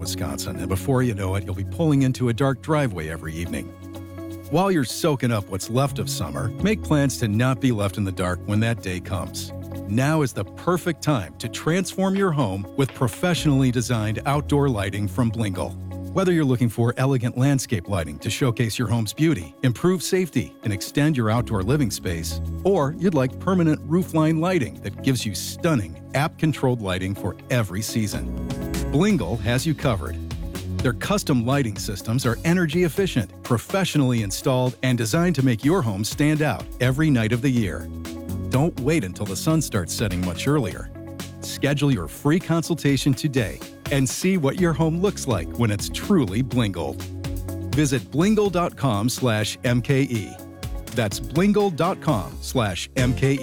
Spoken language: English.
Wisconsin, and before you know it, you'll be pulling into a dark driveway every evening. While you're soaking up what's left of summer, make plans to not be left in the dark when that day comes. Now is the perfect time to transform your home with professionally designed outdoor lighting from Blingle. Whether you're looking for elegant landscape lighting to showcase your home's beauty, improve safety, and extend your outdoor living space, or you'd like permanent roofline lighting that gives you stunning, app-controlled lighting for every season, Blingle has you covered. Their custom lighting systems are energy efficient, professionally installed, and designed to make your home stand out every night of the year. Don't wait until the sun starts setting much earlier. Schedule your free consultation today and see what your home looks like when it's truly Blingled. Visit blingle.com/MKE. That's blingle.com/MKE.